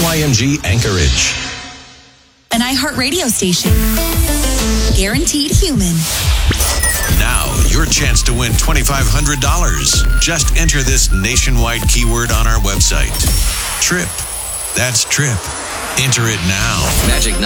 KYMG Anchorage. An iHeartRadio station. Guaranteed human. Now, your chance to win $2,500. Just enter this nationwide keyword on our website. TRIP. That's TRIP. Enter it now. Magic